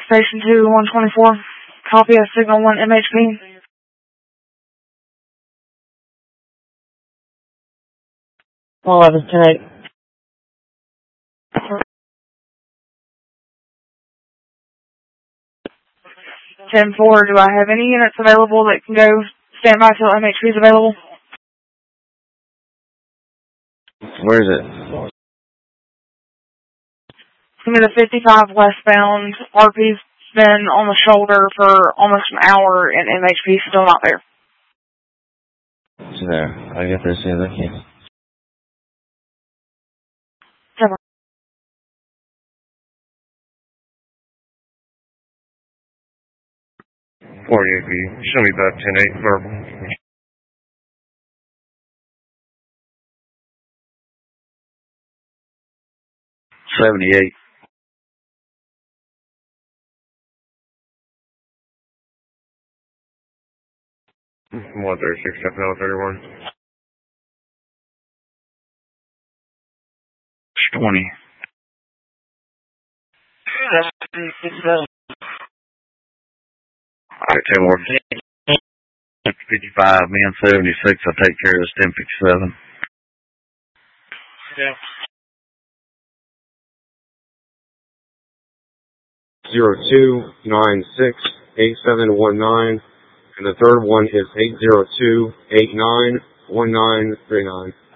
Station 2, 124. Copy of Signal 1 MHP. 11, 10-8. 10-4, do I have any units available that can go stand by till MHP is available? Where is it? Give me the 55 westbound. RP's been on the shoulder for almost an hour and MHP's still not there. It's there. I'll get there as soon as I can. 48B. Show me back 10-8 verbal. 78. 136, 31. 20. 10 more. 55, man 76. I'll take care of this 1057. Yeah. 02968719, and the third one is 802891939.